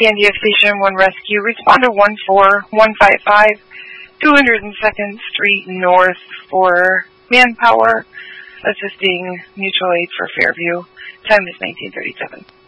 Scandia Station 1 Rescue, respond to 14155, 202nd Street North for manpower, assisting mutual aid for Fairview. Time is 1937.